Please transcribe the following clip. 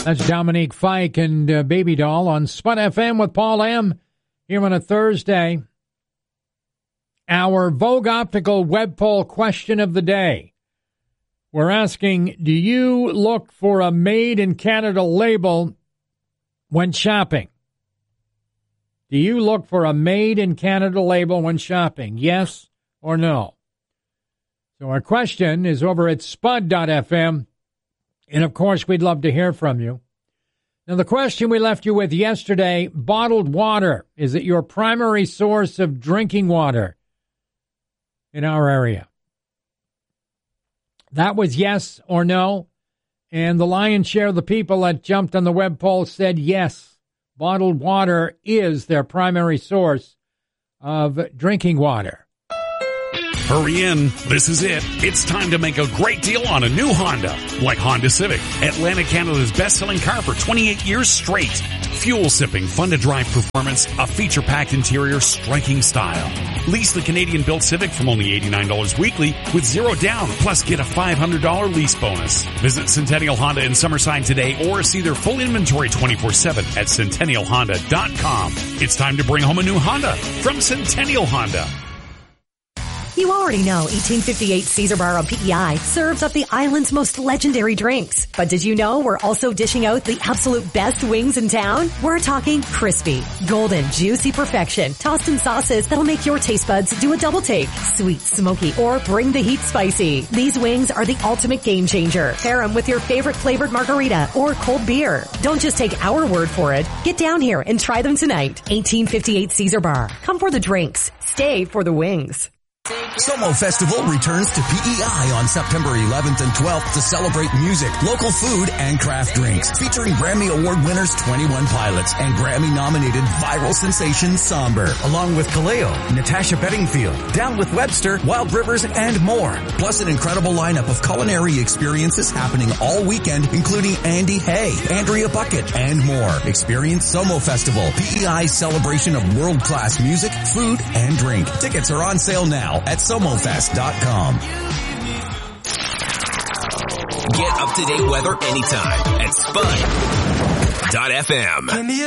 That's Dominique Fike and Baby Doll on Spud FM with Paul M. Here on a Thursday. Our Vogue Optical web poll question of the day. We're asking, do you look for a Made in Canada label when shopping? Do you look for a Made in Canada label when shopping? Yes or no? So our question is over at spud.fm. And, of course, we'd love to hear from you. Now, the question we left you with yesterday, bottled water. Is it your primary source of drinking water in our area? That was yes or no. And the lion's share of the people that jumped on the web poll said yes. Bottled water is their primary source of drinking water. Hurry in. This is it. It's time to make a great deal on a new Honda. Like Honda Civic, Atlantic Canada's best-selling car for 28 years straight. Fuel-sipping, fun-to-drive performance, a feature-packed interior, striking style. Lease the Canadian-built Civic from only $89 weekly with zero down, plus get a $500 lease bonus. Visit Centennial Honda in Summerside today or see their full inventory 24/7 at CentennialHonda.com. It's time to bring home a new Honda from Centennial Honda. You already know 1858 Caesar Bar on PEI serves up the island's most legendary drinks. But did you know we're also dishing out the absolute best wings in town? We're talking crispy, golden, juicy perfection, tossed in sauces that'll make your taste buds do a double take. Sweet, smoky, or bring the heat spicy. These wings are the ultimate game changer. Pair them with your favorite flavored margarita or cold beer. Don't just take our word for it. Get down here and try them tonight. 1858 Caesar Bar. Come for the drinks. Stay for the wings. Somo Festival returns to PEI on September 11th and 12th to celebrate music, local food, and craft drinks. Featuring Grammy Award winners 21 Pilots and Grammy-nominated viral sensation Somber. Along with Kaleo, Natasha Bedingfield, Down with Webster, Wild Rivers, and more. Plus an incredible lineup of culinary experiences happening all weekend, including Andy Hay, Andrea Bucket, and more. Experience Somo Festival, PEI's celebration of world-class music, food, and drink. Tickets are on sale now at SomoFest.com. Get up-to-date weather anytime at Spud.fm.